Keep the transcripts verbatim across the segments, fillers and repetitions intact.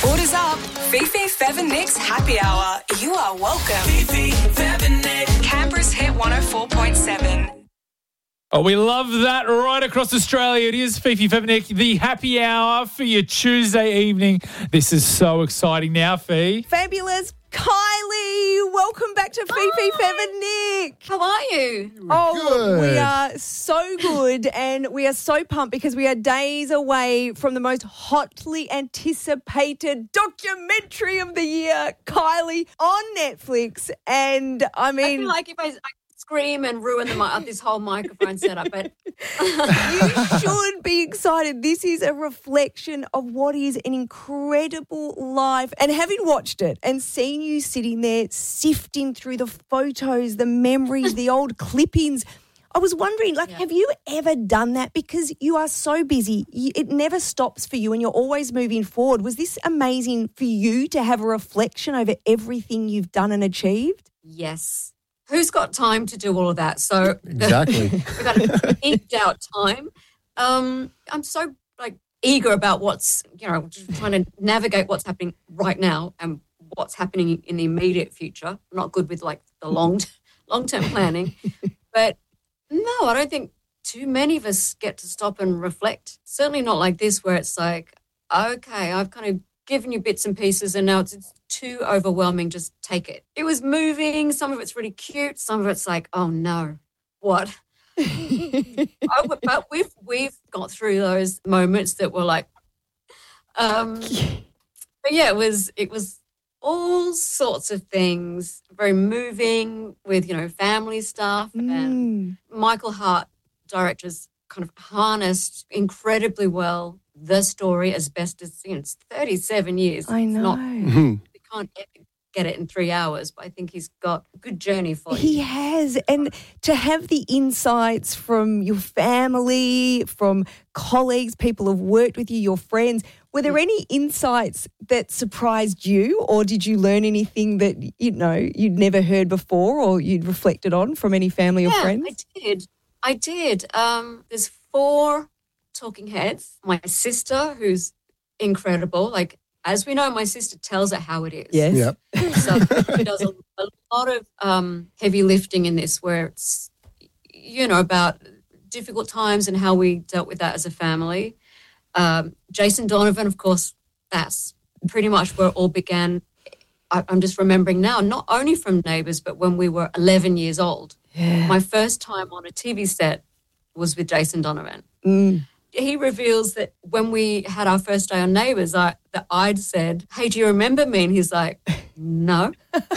Orders up. Fifi, Fev and Nick's Happy Hour. You are welcome. Fifi, Fev and Nick. Canberra's Hit one oh four point seven. Oh, we love that right across Australia. It is Fifi, Fev and Nick, the happy hour for your Tuesday evening. This is so exciting now, Fee. Fabulous Kylie, welcome back to Fifi, Fev and Nick. How are you? Oh, good. we are so good and we are so pumped because we are days away from the most hotly anticipated documentary of the year, Kylie, on Netflix. And I I mean... feel like if I, I scream and ruin the, mi- this whole microphone setup, but you should be excited. This is a reflection of what is an incredible life. And having watched it and seen you sitting there sifting through the photos, the memories, the old clippings, I was wondering, like, Yeah. have you ever done that? Because you are so busy. You, it never stops for you and you're always moving forward. Was this amazing for you to have a reflection over everything you've done and achieved? yes. Who's got time to do all of that? So Exactly. we've got eked out time. Um, I'm so like eager about what's, you know, just trying to navigate what's happening right now and what's happening in the immediate future. I'm not good with like the long, long-term planning, but no, I don't think too many of us get to stop and reflect. Certainly not like this, where it's like, okay, I've kind of given you bits and pieces and now it's, it's too overwhelming, just take it. It was moving, some of it's really cute, some of it's like, oh no, what? oh, but we've we've got through those moments that were like, um, but yeah, it was it was all sorts of things, very moving with, you know, family stuff. And Michael Hart, director's kind of harnessed incredibly well the story as best as, you know, it's thirty-seven years. I It's know. not, Mhm. we can't get it in three hours, but I think he's got a good journey for you. He has. And to have the insights from your family, from colleagues, people who've worked with you, your friends, were there any insights that surprised you, or did you learn anything that, you know, you'd never heard before or you'd reflected on from any family or yeah, friends? I did. I did. Um, there's four talking heads. My sister, who's incredible. Like, as we know, my sister tells it how it is. Yes. Yep. So she does a, a lot of um, heavy lifting in this, where it's, you know, about difficult times and how we dealt with that as a family. Um, Jason Donovan, of course, that's pretty much where it all began. I, I'm just remembering now, not only from Neighbours, but when we were eleven years old. Yeah. My first time on a T V set was with Jason Donovan. Mm. He reveals that when we had our first day on Neighbours, I, that I'd said, hey, do you remember me? And he's like, no.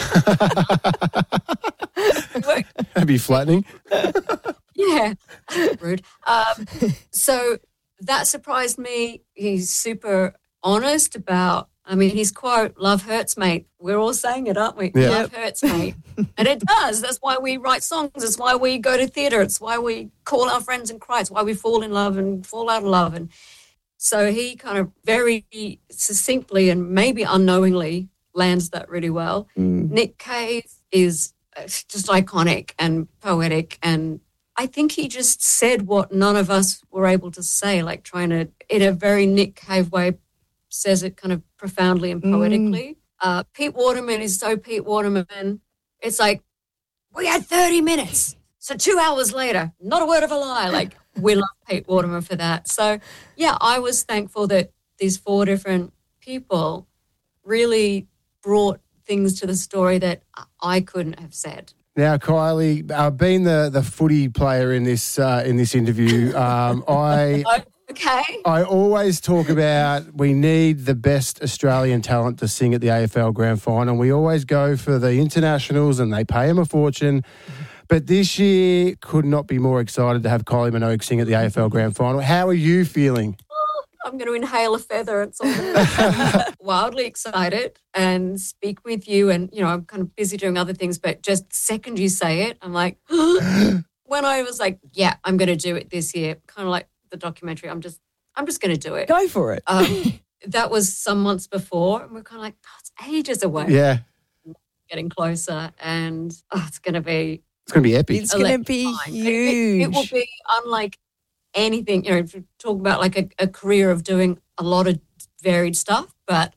That'd be flattening. Yeah, rude. Um, so that surprised me. He's super honest about, I mean, his quote, love hurts, mate. We're all saying it, aren't we? Yeah. Love hurts, mate. And it does. That's why we write songs. It's why we go to theatre. It's why we call our friends and cry. It's why we fall in love and fall out of love. And so he kind of very succinctly and maybe unknowingly lands that really well. Mm. Nick Cave is just iconic and poetic, and I think he just said what none of us were able to say, like trying to, in a very Nick Cave way, says it kind of profoundly and poetically. Mm. Uh, Pete Waterman is so Pete Waterman. It's like, we had thirty minutes. So two hours later, not a word of a lie. Like, we love Pete Waterman for that. So, yeah, I was thankful that these four different people really brought things to the story that I couldn't have said. Now, Kylie, uh, being the, the footy player in this uh, in this interview, um, I okay. I always talk about we need the best Australian talent to sing at the A F L Grand Final. We always go for the internationals, and they pay them a fortune. But this year, could not be more excited to have Kylie Minogue sing at the A F L Grand Final. How are you feeling? I'm going to inhale a feather. It's all wildly excited and speak with you. And, you know, I'm kind of busy doing other things, but just second you say it, I'm like, when I was like, yeah, I'm going to do it this year, kind of like the documentary, I'm just, I'm just going to do it. Go for it. Um, that was some months before, and we're kind of like, oh, it's ages away. Yeah. Getting closer, and oh, it's going to be. It's going to be epic. It's going to be huge. huge. It, it will be unlike anything, you know, if you talk about like a, a career of doing a lot of varied stuff, but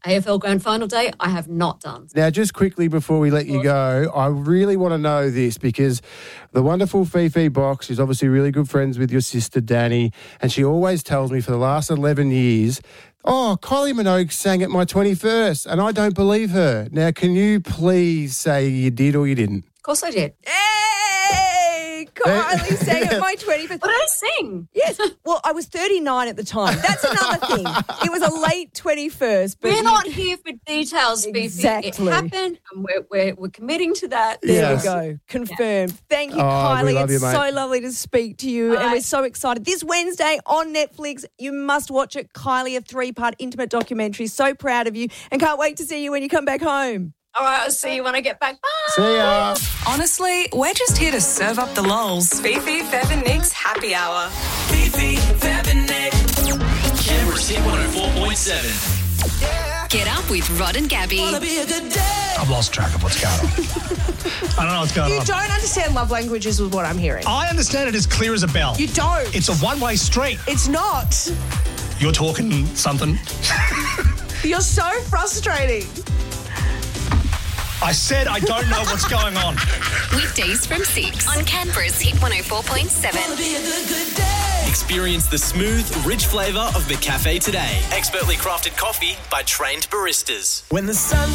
A F L Grand Final Day, I have not done. Now, just quickly before we let you go, I really want to know this because the wonderful Fifi Box is obviously really good friends with your sister, Danny, and she always tells me for the last eleven years, oh, Kylie Minogue sang at my twenty-first, and I don't believe her. Now, can you please say you did or you didn't? Of course I did. Hey, Kylie sang at my twenty-fifth. What did I sing? Yes. Well, I was thirty-nine at the time. That's another thing. It was a late twenty-first. But We're you- not here for details, Fifi. Exactly. It happened, and we're, we're, we're committing to that. There Yes. we go. Confirmed. Thank you, Oh, we Kylie. love It's you, mate. so lovely to speak to you. And Bye. we're so excited. This Wednesday on Netflix, you must watch it. Kylie, a three-part intimate documentary. So proud of you and can't wait to see you when you come back home. All right, I'll see you when I get back. Bye. See ya. Honestly, we're just here to serve up the lols. Fifi, Fev and Nick's Happy Hour. Fifi, Fev and Nick. Canberra's Hit one oh four point seven. Get up with Rod and Gabby. Be a good day. I've lost track of what's going on. I don't know what's going You on. don't understand love languages with what I'm hearing. I understand it as clear as a bell. You don't. It's a one-way street. It's not. You're talking something. You're so frustrating. I said I don't know what's going on. Weekdays from six on Canberra's Hit one oh four point seven. Be a good, good day. Experience the smooth, rich flavour of McCafe today. Expertly crafted coffee by trained baristas. When the sun